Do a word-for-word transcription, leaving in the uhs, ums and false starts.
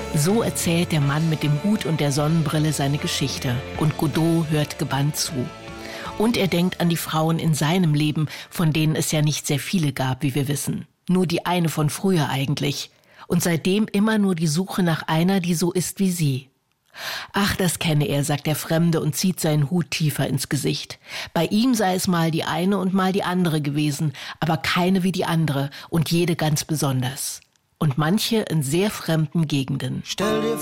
So erzählt der Mann mit dem Hut und der Sonnenbrille seine Geschichte. Und Godot hört gebannt zu. Und er denkt an die Frauen in seinem Leben, von denen es ja nicht sehr viele gab, wie wir wissen. Nur die eine von früher eigentlich. Und seitdem immer nur die Suche nach einer, die so ist wie sie. Ach, das kenne er, sagt der Fremde und zieht seinen Hut tiefer ins Gesicht. Bei ihm sei es mal die eine und mal die andere gewesen, aber keine wie die andere und jede ganz besonders. Und manche in sehr fremden Gegenden. Stell dir